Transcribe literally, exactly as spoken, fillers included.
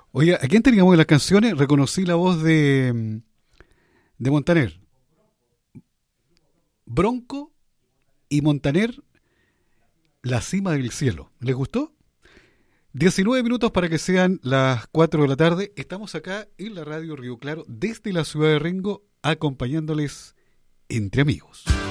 Oye, ¿a quién teníamos en las canciones? Reconocí la voz de, de Montaner. Bronco y Montaner, La cima del cielo. ¿Les gustó? diecinueve minutos para que sean las cuatro de la tarde. Estamos acá en la radio Río Claro, desde la ciudad de Rengo, acompañándoles entre amigos.